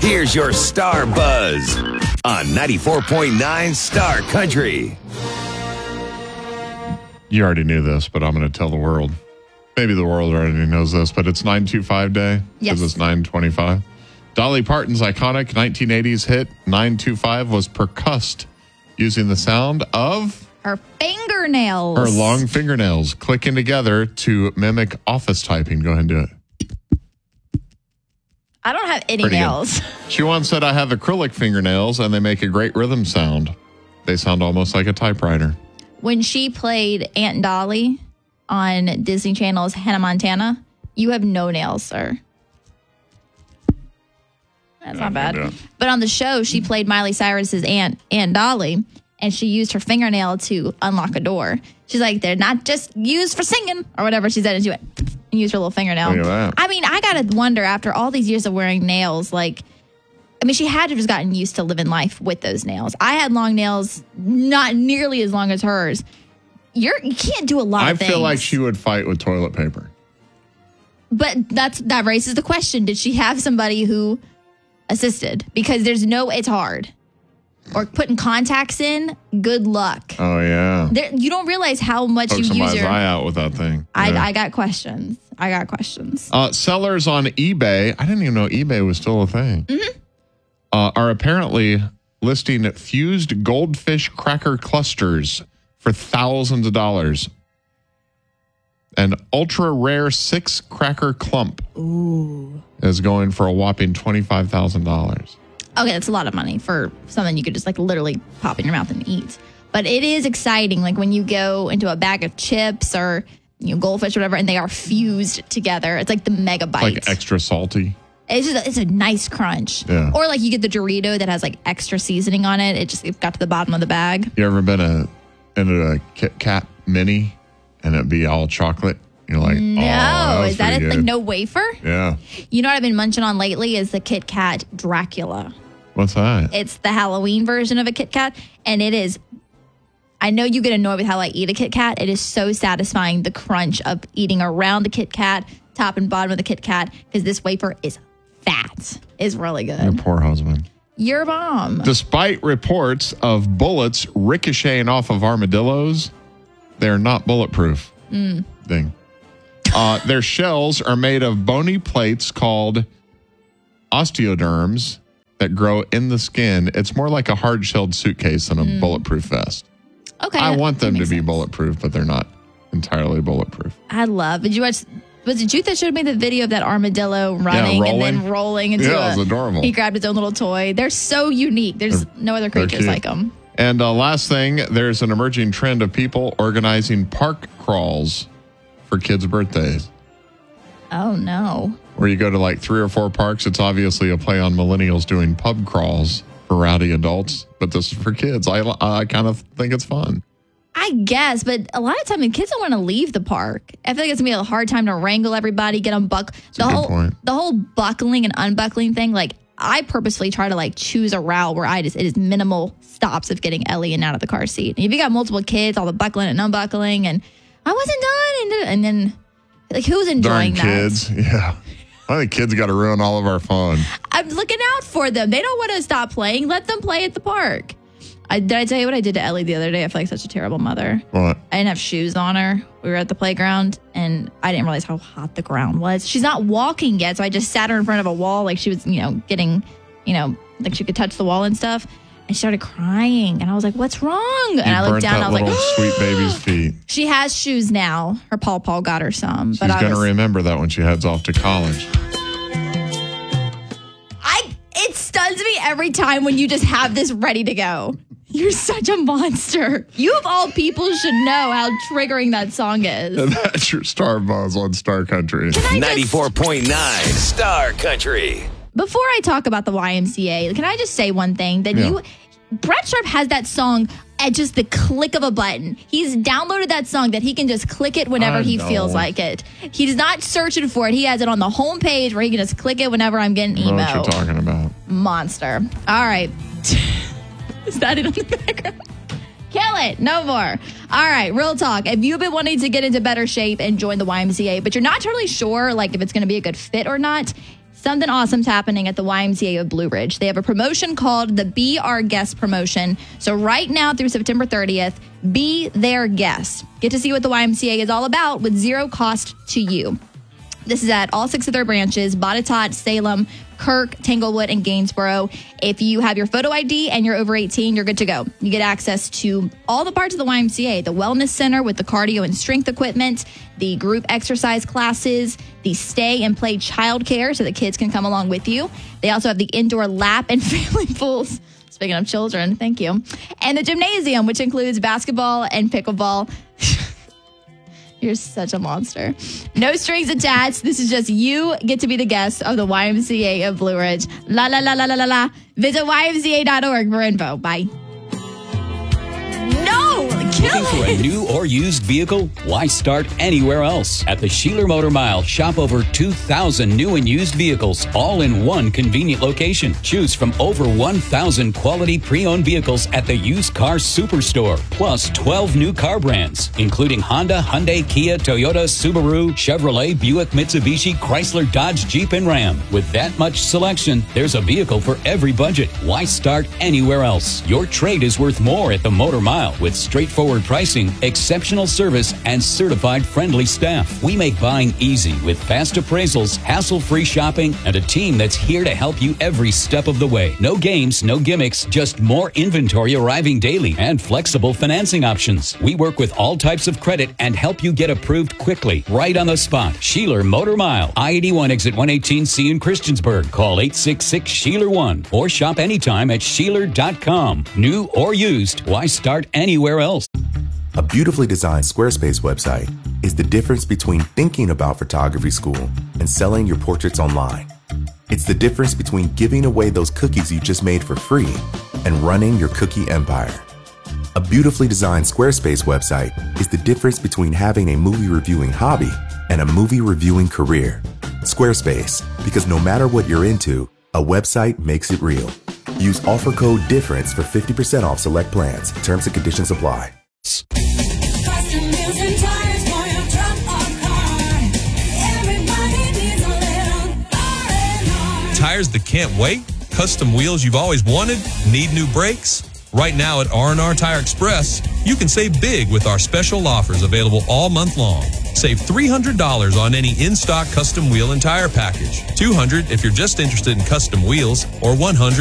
Here's your Star Buzz on 94.9 Star Country. You already knew this, but I'm going to tell the world. Maybe the world already knows this, but it's 925 Day because it's 925. Dolly Parton's iconic 1980s hit 925 was percussed using the sound of her fingernails. Her long fingernails clicking together to mimic office typing. Go ahead and do it. I don't have any nails. She once said, I have acrylic fingernails and they make a great rhythm sound. They sound almost like a typewriter. When she played Aunt Dolly on Disney Channel's Hannah Montana, you have no nails, sir. That's not bad. But on the show, she played Miley Cyrus's Aunt Dolly, and she used her fingernail to unlock a door. She's like, they're not just used for singing or whatever she said, and she went and used her little fingernail. Look at that. I mean, I got to wonder, after all these years of wearing nails, like, I mean, she had to have just gotten used to living life with those nails. I had long nails, not nearly as long as hers. You can't do a lot of things. I feel like she would fight with toilet paper. But that raises the question, did she have somebody who assisted? Because it's hard. Or putting contacts in, good luck. Oh, yeah. You don't realize how much you use somebody's your... eye out with that thing. I got questions. Sellers on eBay, I didn't even know eBay was still a thing, are apparently listing fused goldfish cracker clusters for thousands of dollars. An ultra rare 6 cracker clump is going for a whopping $25,000. Okay, that's a lot of money for something you could just like literally pop in your mouth and eat. But it is exciting, like when you go into a bag of chips or goldfish or whatever, and they are fused together. It's like the mega bite. Like extra salty. It's a nice crunch. Yeah. Or like you get the Dorito that has like extra seasoning on it. It got to the bottom of the bag. You ever been into a Kit Kat mini and it'd be all chocolate? You're like, no, is that it? Good. Like no wafer? Yeah. You know what I've been munching on lately is the Kit Kat Dracula. What's that? It's the Halloween version of a Kit Kat, and it is. I know you get annoyed with how I eat a Kit Kat. It is so satisfying, the crunch of eating around the Kit Kat, top and bottom of the Kit Kat, because this wafer is fat. It's really good. Your poor husband. Your mom. Despite reports of bullets ricocheting off of armadillos, they're not bulletproof. Thing. Their shells are made of bony plates called osteoderms that grow in the skin. It's more like a hard-shelled suitcase than a bulletproof vest. Okay. I want them to be sense. bulletproof, but they're not entirely bulletproof. Did you watch, was it you that showed me the video of that armadillo running and then rolling into it was adorable. He grabbed his own little toy. They're so unique. There's no other creatures like them. And last thing, there's an emerging trend of people organizing park crawls for kids' birthdays. Oh, no. Where you go to like 3 or 4 parks. It's obviously a play on millennials doing pub crawls for rowdy adults, but this is for kids. I kind of think it's fun. I guess, but a lot of times kids don't want to leave the park. I feel like it's going to be a hard time to wrangle everybody, get them the whole buckling and unbuckling thing. Like, I purposefully try to like choose a route where it is minimal stops of getting Ellie in and out of the car seat. And if you got multiple kids, all the buckling and unbuckling, and I wasn't done, and then like who's enjoying Darn kids, yeah. I think kids got to ruin all of our fun. I'm looking out for them. They don't want to stop playing. Let them play at the park. Did I tell you what I did to Ellie the other day? I feel like such a terrible mother. What? I didn't have shoes on her. We were at the playground, and I didn't realize how hot the ground was. She's not walking yet, so I just sat her in front of a wall like she was, getting, like she could touch the wall and stuff. And she started crying, and I was like, "What's wrong?" And I looked down, and I was like, "Sweet baby's feet." She has shoes now. Her Paul got her some. She's going to remember that when she heads off to college. It stuns me every time when you just have this ready to go. You're such a monster. You of all people should know how triggering that song is. And that's your Star Buzz on Star Country. 94.9 Star Country. Before I talk about the YMCA, can I just say one thing? Brett Sharp has that song at just the click of a button. He's downloaded that song that he can just click it whenever he feels like it. He's not searching for it. He has it on the home page where he can just click it whenever I'm getting emo. I know what you're talking about. Monster. All right. Is that it on the background? Kill it. No more. All right. Real talk. If you've been wanting to get into better shape and join the YMCA, but you're not totally sure like if it's going to be a good fit or not, Something awesome's happening at the YMCA of Blue Ridge. They have a promotion called the Be Our Guest promotion. So right now through September 30th, be their guest. Get to see what the YMCA is all about with zero cost to you. This is at all 6 of their branches, Botetourt, Salem, Kirk, Tanglewood, and Gainsboro. If you have your photo ID and you're over 18, you're good to go. You get access to all the parts of the YMCA, the wellness center with the cardio and strength equipment, the group exercise classes, the stay and play childcare so the kids can come along with you. They also have the indoor lap and family pools. Speaking of children, thank you. And the gymnasium, which includes basketball and pickleball. You're such a monster. No strings attached. This is just you get to be the guest of the YMCA of Blue Ridge. La, la, la, la, la, la, la. Visit ymca.org for info. Bye. No! Looking for a new or used vehicle? Why start anywhere else? At the Sheeler Motor Mile, shop over 2,000 new and used vehicles, all in one convenient location. Choose from over 1,000 quality pre-owned vehicles at the Used Car Superstore, plus 12 new car brands, including Honda, Hyundai, Kia, Toyota, Subaru, Chevrolet, Buick, Mitsubishi, Chrysler, Dodge, Jeep, and Ram. With that much selection, there's a vehicle for every budget. Why start anywhere else? Your trade is worth more at the Motor Mile with straightforward pricing, exceptional service, and certified friendly staff. We make buying easy with fast appraisals, hassle-free shopping, and a team that's here to help you every step of the way. No games, no gimmicks, just more inventory arriving daily and flexible financing options. We work with all types of credit and help you get approved quickly, right on the spot. Sheeler Motor Mile, I-81 exit 118C in Christiansburg. Call 866-SHEELER1 or shop anytime at Sheeler.com. New or used, why start anywhere else? A beautifully designed Squarespace website is the difference between thinking about photography school and selling your portraits online. It's the difference between giving away those cookies you just made for free and running your cookie empire. A beautifully designed Squarespace website is the difference between having a movie reviewing hobby and a movie reviewing career. Squarespace, because no matter what you're into, a website makes it real. Use offer code DIFFERENCE for 50% off select plans. Terms and conditions apply. Custom wheels and tires for your truck or car. Everybody needs a little R&R. Tires that can't wait? Custom wheels you've always wanted? Need new brakes? Right now at R&R Tire Express, you can save big with our special offers available all month long. Save $300 on any in-stock custom wheel and tire package. $200 if you're just interested in custom wheels, or $100